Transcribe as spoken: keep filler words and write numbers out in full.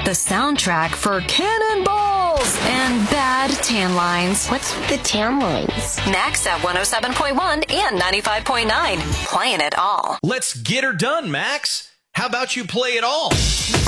the soundtrack for cannonballs and bad tan lines. What's with the tan lines? Max at one oh seven point one and ninety-five point nine. Playing it all. Let's get her done, Max. How about you play it all?